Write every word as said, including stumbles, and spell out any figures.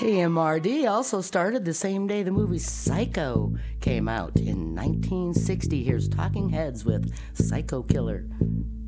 K M R D also started the same day the movie Psycho came out in nineteen sixty. Here's Talking Heads with Psycho Killer.